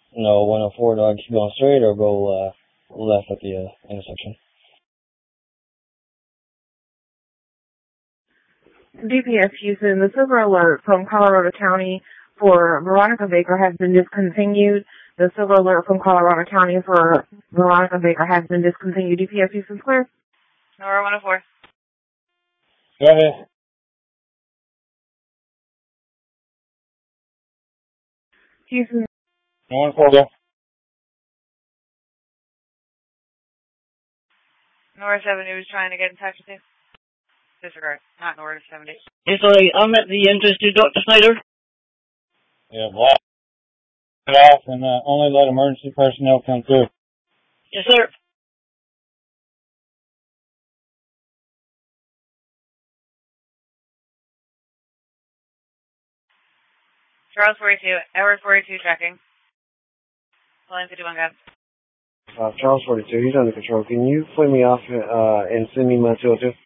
No, 104, do I keep going straight or go left at the intersection? DPS Houston, the silver alert from Colorado County for Veronica Baker has been discontinued. The silver alert from Colorado County for Veronica Baker has been discontinued. DPS Houston clear. Nora 104. Go ahead. Houston. 104, go. Nora 70 was trying to get in touch with you. Disregard. Not Nora 70. Yes, sorry, I'm at the entrance to Dr. Snyder. Yeah, block it off and only let emergency personnel come through. Yes, sir. Charles 42. Edward 42 tracking. Line 51 gun. Charles 42, he's under control. Can you flip me off and send me my 202?